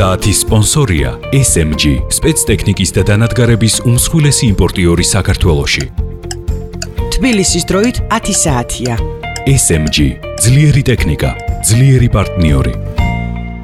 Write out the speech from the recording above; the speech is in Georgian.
საათის სპონსორია SMG, სპეცტექნიკის და დანადგარების უმსხვილესი იმპორტიორი საქართველოში. თბილისის დროით 10 საათია. SMG, ძლიერი ტექნიკა, ძლიერი პარტნიორი.